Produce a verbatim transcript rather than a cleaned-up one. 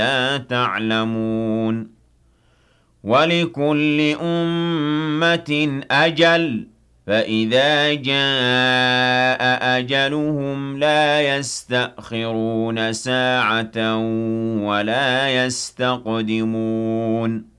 لا تعلمون ولكل أمة أجل فإذا جاء أجلهم لا يستأخرون ساعة ولا يستقدمون